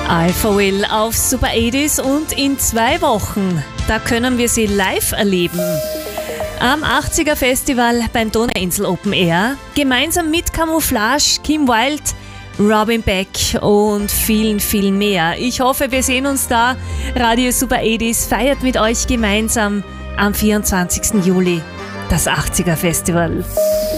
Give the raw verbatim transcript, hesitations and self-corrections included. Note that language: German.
Alpha Will auf Super achtzig und in zwei Wochen, da können wir sie live erleben. Am achtziger Festival beim Donauinsel Open Air, gemeinsam mit Camouflage, Kim Wilde, Robin Beck und vielen, vielen mehr. Ich hoffe, wir sehen uns da. Radio Super achtzig feiert mit euch gemeinsam am vierundzwanzigsten Juli das achtziger Festival.